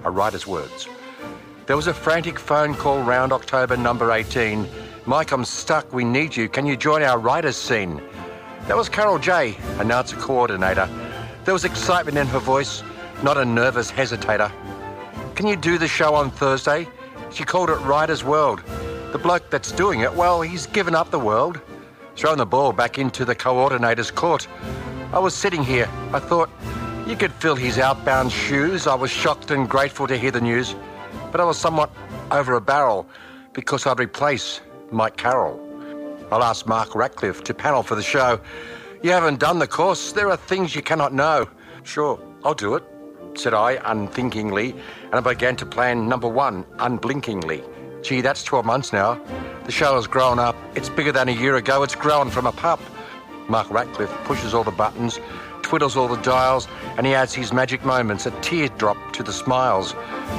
are writer's words. There was a frantic phone call round October number 18. Mike, I'm stuck. We need you. Can you join our writers' scene? That was Carol J, announcer coordinator. There was excitement in her voice, not a nervous hesitator. Can you do the show on Thursday? She called it Writer's World. The bloke that's doing it, well, he's given up the world. Thrown the ball back into the coordinator's court. I was sitting here. I thought, you could fill his outbound shoes. I was shocked and grateful to hear the news. But I was somewhat over a barrel because I'd replace Mike Carroll. I'll ask Mark Ratcliffe to panel for the show. You haven't done the course. There are things you cannot know. Sure, I'll do it, said I unthinkingly, and I began to plan number 1, unblinkingly. Gee, that's 12 months now. The show has grown up. It's bigger than a year ago. It's grown from a pup. Mark Ratcliffe pushes all the buttons, twiddles all the dials, and he adds his magic moments, a teardrop to the smiles.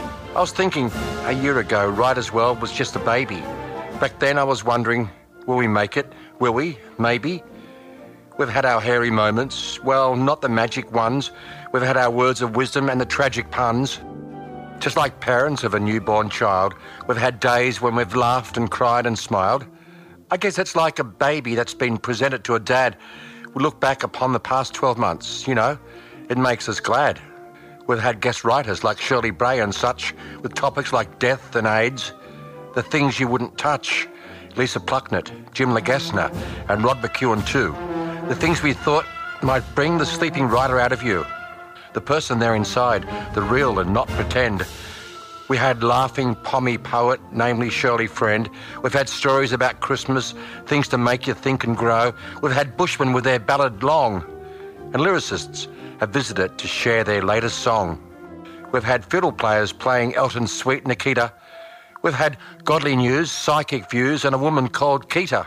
I was thinking, a year ago, Writer's World was just a baby. Back then I was wondering, will we make it? Will we? Maybe. We've had our hairy moments. Well, not the magic ones. We've had our words of wisdom and the tragic puns. Just like parents of a newborn child, we've had days when we've laughed and cried and smiled. I guess it's like a baby that's been presented to a dad. We look back upon the past 12 months, you know. It makes us glad. We've had guest writers like Shirley Bray and such, with topics like death and AIDS, the things you wouldn't touch, Lisa Plucknett, Jim Legasner, and Rod McEwen too. The things we thought might bring the sleeping writer out of you. The person there inside, the real and not pretend. We had laughing pommy poet, namely Shirley Friend. We've had stories about Christmas, things to make you think and grow. We've had bushmen with their ballad long. And lyricists have visited to share their latest song. We've had fiddle players playing Elton's Sweet Nikita. We've had godly news, psychic views, and a woman called Keita.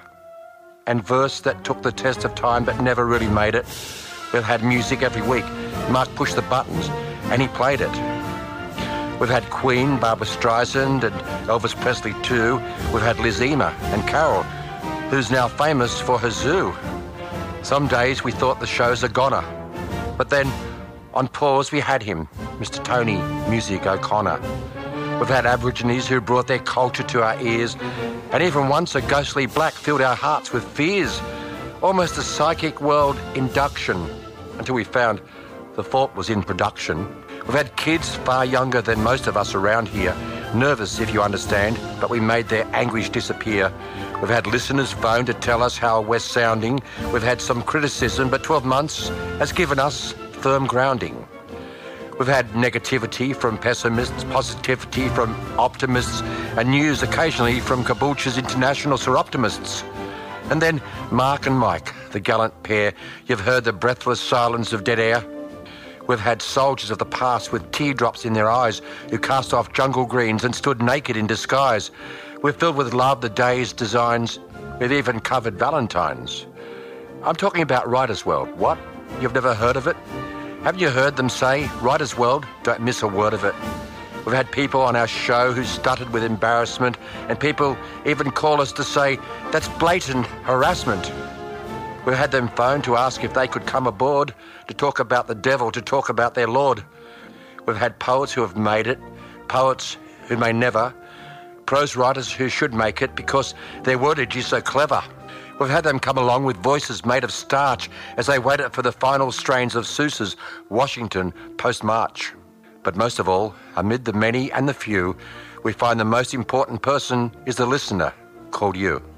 And verse that took the test of time but never really made it. We've had music every week. Mark pushed the buttons and he played it. We've had Queen, Barbra Streisand, and Elvis Presley too. We've had Liz Ema and Carol, who's now famous for her zoo. Some days we thought the show's a goner. But then, on pause, we had him, Mr. Tony Music O'Connor. We've had Aborigines who brought their culture to our ears, and even once a ghostly black filled our hearts with fears. Almost a psychic world induction, until we found the fault was in production. We've had kids far younger than most of us around here, nervous if you understand, but we made their anguish disappear. We've had listeners phone to tell us how we're sounding. We've had some criticism, but 12 months has given us firm grounding. We've had negativity from pessimists, positivity from optimists, and news occasionally from Caboolture's international seroptimists. And then Mark and Mike, the gallant pair. You've heard the breathless silence of dead air. We've had soldiers of the past with teardrops in their eyes who cast off jungle greens and stood naked in disguise. We've filled with love the day's designs. We've even covered Valentine's. I'm talking about Writer's World. What? You've never heard of it? Haven't you heard them say, Writer's World, don't miss a word of it? We've had people on our show who stuttered with embarrassment, and people even call us to say, that's blatant harassment. We've had them phone to ask if they could come aboard to talk about the devil, to talk about their Lord. We've had poets who have made it, poets who may never, prose writers who should make it because their wordage is so clever. We've had them come along with voices made of starch as they waited for the final strains of Seuss's Washington post-March. But most of all, amid the many and the few, we find the most important person is the listener, called you.